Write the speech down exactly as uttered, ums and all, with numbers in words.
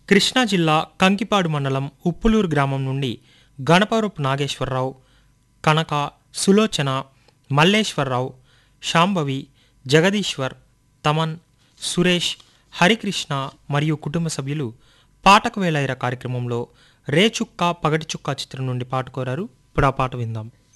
కృష్ణా జిల్లా కంకిపాడు మండలం ఉప్పులూరు గ్రామం నుండి గణపవరపు నాగేశ్వరరావు, కనక, సులోచన, మల్లేశ్వరరావు, శాంభవి, జగదీశ్వర్, తమన్, సురేష్, హరికృష్ణ మరియు కుటుంబ సభ్యులు పాటకు వేలైర కార్యక్రమంలో రేచుక్క పగటి చుక్క చిత్రం నుండి పాట కోరారు. ఇప్పుడు ఆ పాట విందాం.